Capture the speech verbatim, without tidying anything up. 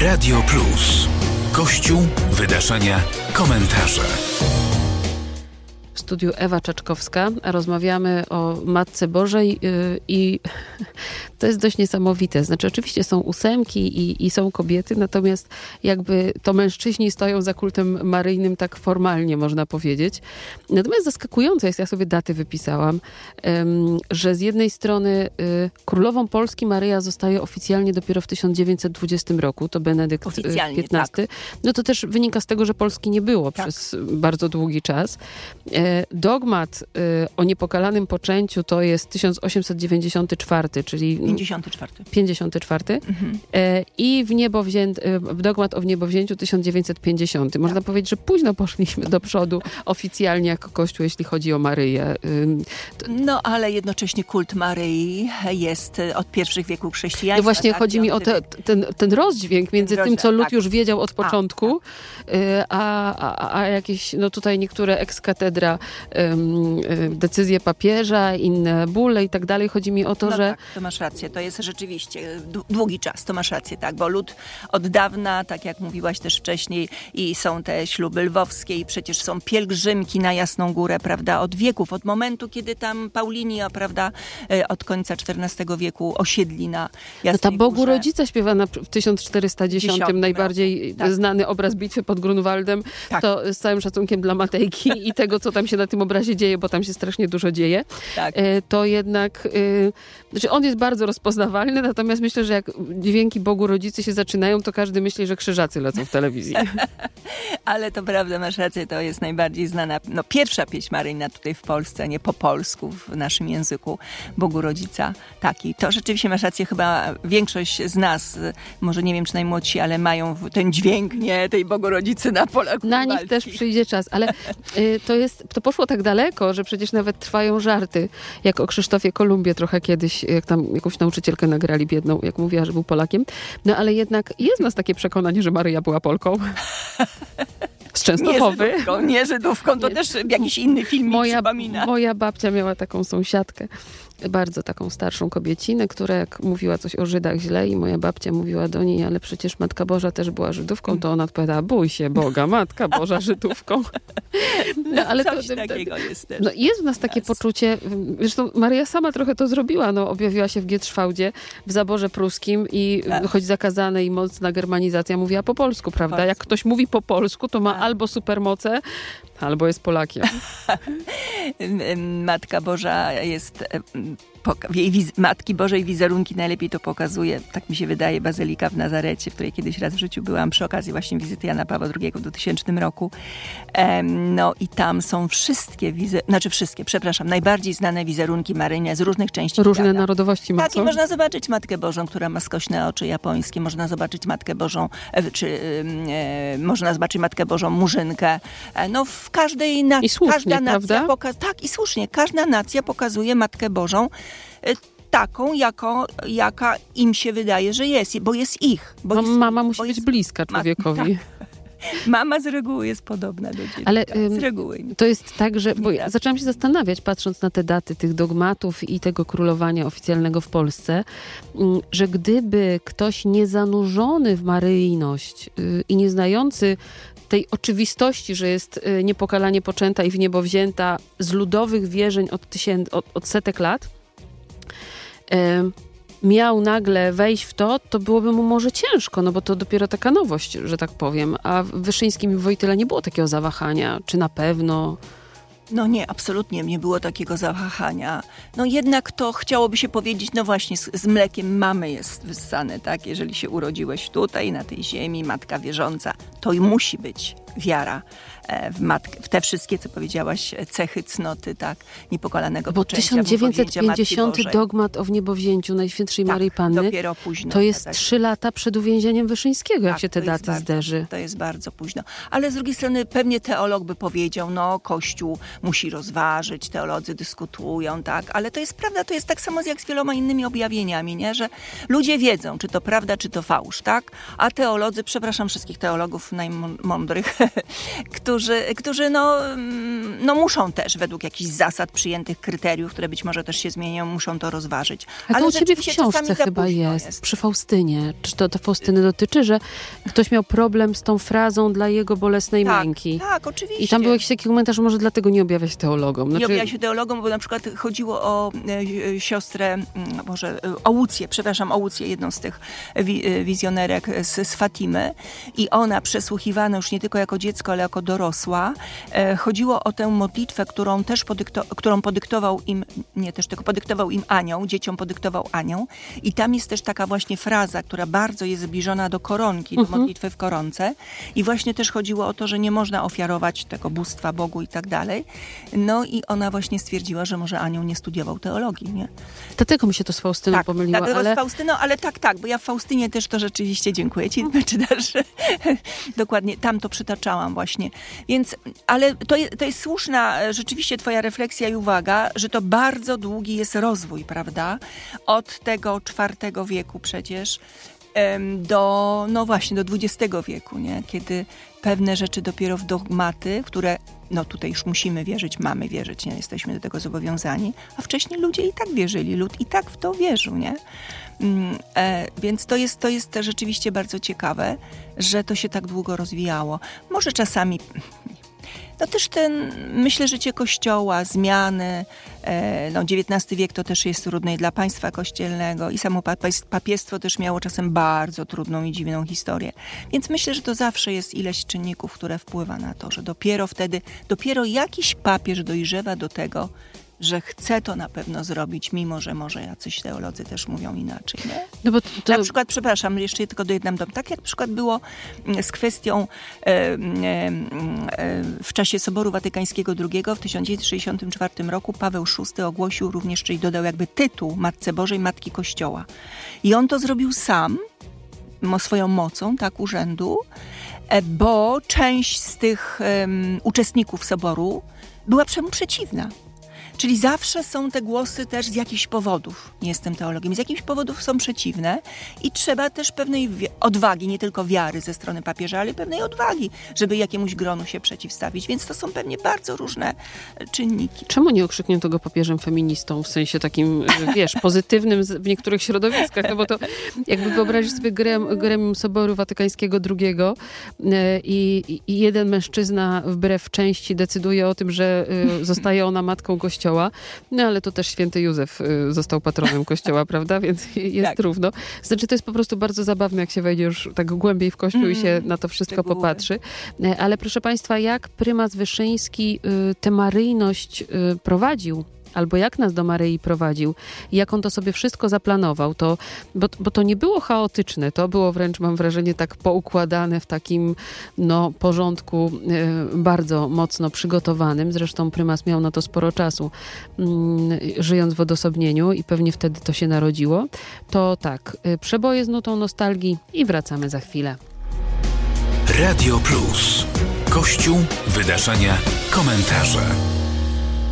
Radio Plus. Kościół, wydarzenia, komentarze. W studiu Ewa Czaczkowska, a rozmawiamy o Matce Bożej yy, i to jest dość niesamowite. Znaczy oczywiście są ósemki i, i są kobiety, natomiast jakby to mężczyźni stoją za kultem maryjnym tak formalnie, można powiedzieć. Natomiast zaskakujące jest, ja sobie daty wypisałam, ym, że z jednej strony y, królową Polski Maryja zostaje oficjalnie dopiero w tysiąc dziewięćset dwudziestym roku, to Benedykt oficjalnie, piętnasty. Tak. No to też wynika z tego, że Polski nie było tak. przez bardzo długi czas. Dogmat y, o niepokalanym poczęciu to jest tysiąc osiemset dziewięćdziesiąty czwarty, czyli pięćdziesiąty czwarty. pięćdziesiąty czwarty. Mhm. E, I w niebowzię... dogmat o wniebowzięciu tysiąc dziewięćset pięćdziesiąty. Można tak. powiedzieć, że późno poszliśmy do przodu oficjalnie jako Kościół, jeśli chodzi o Maryję. To... No, ale jednocześnie kult Maryi jest od pierwszych wieków chrześcijaństwa. No właśnie tak? chodzi mi o te, ten, ten rozdźwięk między ten tym, co lud tak. już wiedział od początku, a, tak. a, a, a jakieś, no tutaj niektóre ex cathedra um, decyzje papieża, inne bulle i tak dalej. Chodzi mi o to, no że... Tak, to masz rację. To jest rzeczywiście długi czas, to masz rację, tak, bo lud od dawna, tak jak mówiłaś też wcześniej, i są te śluby lwowskie i przecież są pielgrzymki na Jasną Górę, prawda, od wieków, od momentu, kiedy tam Paulinia, prawda, od końca czternastego wieku osiedli na Jasnej No ta Bogu Górze. Rodzica śpiewana w tysiąc czterysta dziesiątym, najbardziej tak. znany obraz bitwy pod Grunwaldem, tak. to z całym szacunkiem dla Matejki i tego, co tam się na tym obrazie dzieje, bo tam się strasznie dużo dzieje, tak. to jednak, znaczy on jest bardzo rozpoznawalny, natomiast myślę, że jak dźwięki Bogu Rodzicy się zaczynają, to każdy myśli, że krzyżacy lecą w telewizji. Ale to prawda, masz rację, to jest najbardziej znana, no pierwsza pieśń maryjna tutaj w Polsce, nie po polsku, w naszym języku, Bogu Rodzica. Taki. To rzeczywiście masz rację, chyba większość z nas, może nie wiem, czy najmłodsi, ale mają ten dźwięk, nie, tej Bogu Rodzicy na polach Na nich też przyjdzie czas, ale y, to jest, to poszło tak daleko, że przecież nawet trwają żarty, jak o Krzysztofie Kolumbie trochę kiedyś, jak tam jakąś nauczycielkę nagrali biedną, jak mówiła, że był Polakiem. No ale jednak jest w nas takie przekonanie, że Maryja była Polką. Z Częstochowy. Nie Żydówką, nie Żydówką, to nie. Też jakiś inny film moja, przypomina. Moja babcia miała taką sąsiadkę, bardzo taką starszą kobiecinę, która jak mówiła coś o Żydach źle i moja babcia mówiła do niej, ale przecież Matka Boża też była Żydówką, to ona odpowiadała, bój się Boga, Matka Boża Żydówką. No, ale coś to, takiego jest też. No, jest w nas takie yes. poczucie, zresztą Maryja sama trochę to zrobiła, no, objawiła się w Gietrzwałdzie, w zaborze pruskim i tak. choć zakazane i mocna germanizacja, mówiła po polsku, prawda? Polsku. Jak ktoś mówi po polsku, to ma tak. albo supermoce, albo jest Polakiem. Matka Boża jest... W jej wiz- Matki Bożej wizerunki najlepiej to pokazuje, tak mi się wydaje, Bazylika w Nazarecie, w której kiedyś raz w życiu byłam przy okazji właśnie wizyty Jana Pawła drugiego w dwutysięcznym roku. Um, no i tam są wszystkie, wize- znaczy wszystkie, przepraszam, najbardziej znane wizerunki maryjne z różnych części Różne świata. narodowości ma. Tak, i można zobaczyć Matkę Bożą, która ma skośne oczy japońskie, można zobaczyć Matkę Bożą, e, czy e, można zobaczyć Matkę Bożą Murzynkę. E, no w każdej nacji, I słusznie, każda nacja prawda? poka- tak, i słusznie, każda nacja pokazuje Matkę Bożą taką, jako, jaka im się wydaje, że jest, bo jest ich. Bo jest, mama musi bo być jest, bliska człowiekowi. Ma, tak. Mama z reguły jest podobna do dziecka. Ale z reguły. To jest tak, że bo ja zaczęłam się zastanawiać, patrząc na te daty tych dogmatów i tego królowania oficjalnego w Polsce, że gdyby ktoś niezanurzony w maryjność i nie znający tej oczywistości, że jest niepokalanie poczęta i w niebo wzięta z ludowych wierzeń od, tysięcy, od, od setek lat, miał nagle wejść w to, to byłoby mu może ciężko, no bo to dopiero taka nowość, że tak powiem. A w Wyszyńskim i w Wojtyle nie było takiego zawahania. Czy na pewno? No nie, absolutnie nie było takiego zawahania. No jednak to chciałoby się powiedzieć, no właśnie, z, z mlekiem mamy jest wyssane, tak? Jeżeli się urodziłeś tutaj, na tej ziemi, matka wierząca, to i musi być wiara w, matkę, w te wszystkie, co powiedziałaś, cechy cnoty, tak? Niepokalanego Bo poczęcia, tysiąc dziewięćset pięćdziesiąty dogmat o wniebowzięciu Najświętszej tak, Maryi Panny, dopiero późno. to jest tak. trzy lata przed uwięzieniem Wyszyńskiego, tak, jak się te daty bardzo, zderzy. To jest bardzo późno. Ale z drugiej strony pewnie teolog by powiedział, no Kościół musi rozważyć, teolodzy dyskutują, tak? Ale to jest prawda, to jest tak samo jak z wieloma innymi objawieniami, nie? Że ludzie wiedzą, czy to prawda, czy to fałsz, tak? A teolodzy, przepraszam wszystkich teologów najmądrych, którzy, którzy no, no muszą też według jakichś zasad przyjętych kryteriów, które być może też się zmienią, muszą to rozważyć. A to Ale u ciebie w rzeczywiście czasami książce za chyba późno jest, jest. przy Faustynie. Czy to, to Faustyny dotyczy, że ktoś miał problem z tą frazą dla jego bolesnej Tak, męki? tak, oczywiście. I tam był jakiś taki komentarz, może dlatego nie objawia się teologom. Nie Znaczy, objawia się teologom, bo na przykład chodziło o e, siostrę, m, może e, Ołucję, przepraszam, Ołucję, jedną z tych wi, e, wizjonerek z, z Fatimy. I ona przesłuchiwana już nie tylko jako dziecko, ale jako dorosła. E, chodziło o tę modlitwę, którą też podykto, którą podyktował im, nie też tylko podyktował im anioł, dzieciom podyktował anioł. I tam jest też taka właśnie fraza, która bardzo jest zbliżona do koronki, Mhm. do modlitwy w koronce. I właśnie też chodziło o to, że nie można ofiarować tego bóstwa Bogu i tak dalej. No i ona właśnie stwierdziła, że może anioł nie studiował teologii, nie? dlatego mi się to z Faustyną Tak, pomyliło, dlatego ale... z Faustyną, ale tak, tak, bo ja w Faustynie też to rzeczywiście, dziękuję ci, czytasz, dokładnie, tam to przytaczałam właśnie. Więc, ale to, je, to jest słuszna e, rzeczywiście twoja refleksja i uwaga, że to bardzo długi jest rozwój, prawda? Od tego czwartego wieku przecież em, do, no właśnie, do dwudziestego wieku, nie? Kiedy pewne rzeczy dopiero w dogmaty, które no tutaj już musimy wierzyć, mamy wierzyć, nie jesteśmy do tego zobowiązani, a wcześniej ludzie i tak wierzyli, lud i tak w to wierzył, nie? Mm, e, więc to jest, to jest rzeczywiście bardzo ciekawe, że to się tak długo rozwijało. Może czasami... No też ten, myślę, życie Kościoła, zmiany, e, no dziewiętnasty wiek to też jest trudny dla państwa kościelnego i samo papiestwo też miało czasem bardzo trudną i dziwną historię. Więc myślę, że to zawsze jest ileś czynników, które wpływa na to, że dopiero wtedy, dopiero jakiś papież dojrzewa do tego, że chce to na pewno zrobić, mimo że może jacyś teolodzy też mówią inaczej, nie? No bo to... Na przykład, przepraszam, jeszcze tylko dojednam dom. Tak jak na przykład było z kwestią e, e, e, w czasie Soboru Watykańskiego drugiego w tysiąc dziewięćset sześćdziesiątym czwartym roku Paweł szósty ogłosił również, czyli dodał jakby tytuł Matce Bożej, Matki Kościoła. I on to zrobił sam, mo, swoją mocą, tak, urzędu, e, bo część z tych e, uczestników Soboru była przemu przeciwna. Czyli zawsze są te głosy też z jakichś powodów, nie jestem teologiem, z jakichś powodów są przeciwne i trzeba też pewnej odwagi, nie tylko wiary ze strony papieża, ale pewnej odwagi, żeby jakiemuś gronu się przeciwstawić. Więc to są pewnie bardzo różne czynniki. Czemu nie okrzyknięto go papieżem feministą, w sensie takim, wiesz, pozytywnym w niektórych środowiskach? No bo to jakby wyobrazić sobie grem, gremium Soboru Watykańskiego drugiego i, i jeden mężczyzna wbrew części decyduje o tym, że zostaje ona matką Kościoła. No ale to też święty Józef został patronem Kościoła, prawda? Więc jest tak. równo. Znaczy to jest po prostu bardzo zabawne, jak się wejdzie już tak głębiej w Kościół mm, i się na to wszystko popatrzy. Ale proszę państwa, jak prymas Wyszyński tę maryjność prowadził? Albo jak nas do Maryi prowadził, jak on to sobie wszystko zaplanował, to, bo, bo to nie było chaotyczne, to było wręcz, mam wrażenie, tak poukładane w takim no, porządku y, bardzo mocno przygotowanym. Zresztą prymas miał na to sporo czasu, y, żyjąc w odosobnieniu i pewnie wtedy to się narodziło. To tak, y, przeboje z nutą nostalgii i wracamy za chwilę. Radio Plus. Kościół, wydarzenia, komentarze.